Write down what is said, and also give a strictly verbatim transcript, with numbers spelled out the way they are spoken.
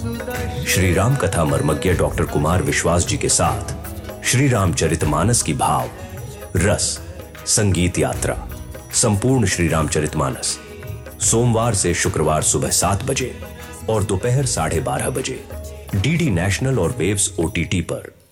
श्री राम कथा मर्मज्ञ डॉक्टर कुमार विश्वास जी के साथ श्री रामचरितमानस की भाव रस संगीत यात्रा संपूर्ण श्री रामचरितमानस सोमवार से शुक्रवार सुबह सात बजे और दोपहर साढ़े बारह बजे डीडी नेशनल और वेव्स ओटीटी पर।